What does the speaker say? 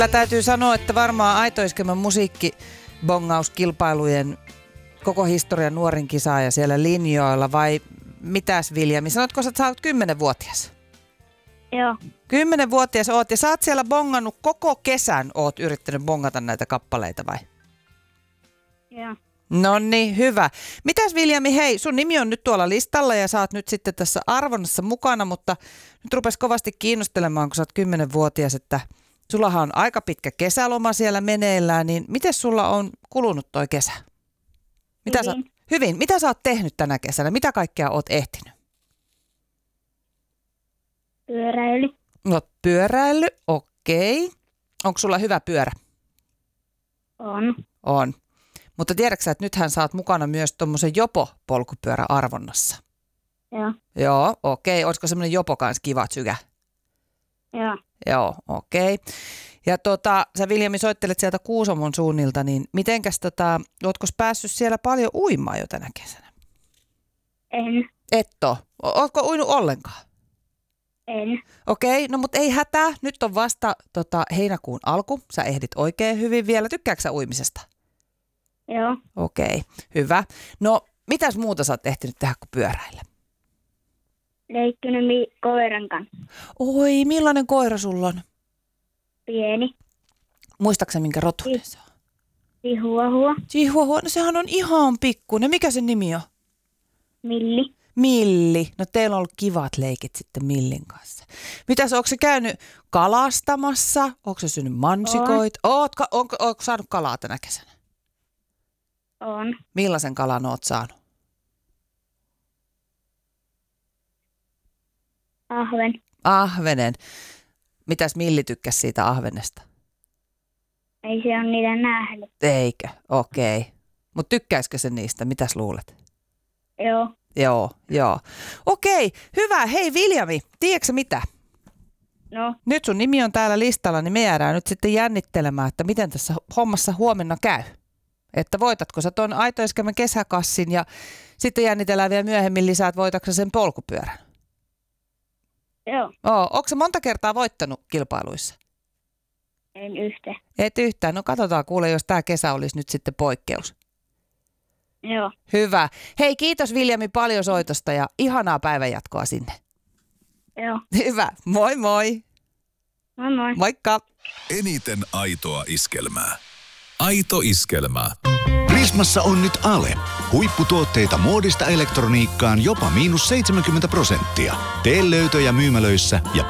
Mä täytyy sanoa, että varmaan Aito Iskelmän musiikkibongauskilpailujen koko historian nuorin kisaaja siellä linjoilla, vai mitäs Viljami? Sanotko, että sä oot 10-vuotias? Joo. 10-vuotias oot ja sä oot siellä bongannut koko kesän, oot yrittänyt bongata näitä kappaleita vai? Joo. Noniin, hyvä. Mitäs Viljami, hei, sun nimi on nyt tuolla listalla ja sä oot nyt sitten tässä arvonnassa mukana, mutta nyt rupesi kovasti kiinnostelemaan, kun sä oot 10-vuotias, että sullahan on aika pitkä kesäloma siellä meneillään, niin miten sulla on kulunut toi kesä? Hyvin. Mitä sä oot tehnyt tänä kesänä? Mitä kaikkea oot ehtinyt? Pyöräily. No pyöräily, okei. Onko sulla hyvä pyörä? On. Mutta tiedätkö sä, että nythän sä oot mukana myös tommosen Jopo-polkupyöräarvonnassa? Joo. Joo, okei. Olisiko semmoinen Jopo kans kiva sykä? Joo. Joo, okei. Ja sä Viljami soittelet sieltä Kuusamon suunnilta, niin mitenkäs ootko päässyt siellä paljon uimaan jo tänä kesänä? En. Et oo. Ootko uinut ollenkaan? En. Okei, no mut ei hätää. Nyt on vasta heinäkuun alku. Sä ehdit oikein hyvin vielä. Tykkääksä sä uimisesta? Joo. Okei, hyvä. No, mitäs muuta sä oot ehtinyt tehdä kuin pyöräillä? Leikkinyt koiran kanssa. Oi, millainen koira sulla on? Pieni. Muistaaksä minkä rotuinen se on? Chihuahua. Chihuahua, no sehän on ihan pikkuinen. Mikä sen nimi on? Milli. Milli. No teillä on ollut kivat leikit sitten Millin kanssa. Mitäs, ootko sä käynyt kalastamassa? Ootko sä syönyt mansikoita? Ootko saanut kalaa tänä kesänä? On. Millaisen kalan oot saanut? Ahven. Ahvenen. Mitäs Milli tykkäsi siitä ahvenesta? Ei se ole niitä nähnyt. Eikö? Okei. Mutta tykkäisikö se niistä? Mitäs luulet? Joo. Joo. Okei, hyvä. Hei Viljami, tiedätkö mitä? No. Nyt sun nimi on täällä listalla, niin me jäädään nyt sitten jännittelemään, että miten tässä hommassa huomenna käy. Että voitatko sä ton Aito Iskelmän kesäkassin ja sitten jännitellään vielä myöhemmin lisää, että voitatko sen polkupyörän? Joo. Onko sä monta kertaa voittanut kilpailuissa? En yhtään. Et yhtään. No katsotaan kuule, jos tää kesä olisi nyt sitten poikkeus. Joo. Hyvä. Hei, kiitos Viljami paljon soitosta ja ihanaa päivänjatkoa sinne. Joo. Hyvä. Moi moi. Moi moi. Moikka. Eniten aitoa iskelmää. Aito Iskelmä. Prismassa on nyt Ale. Huipputuotteita muodista elektroniikkaan jopa -70%. Tee löytöjä myymälöissä ja